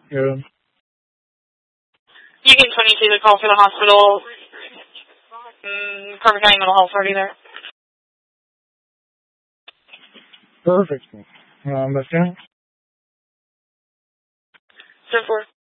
Yeah. You can 22 to call for the hospital. Carver County Mental Health already there. Perfect. That's it. 10-4.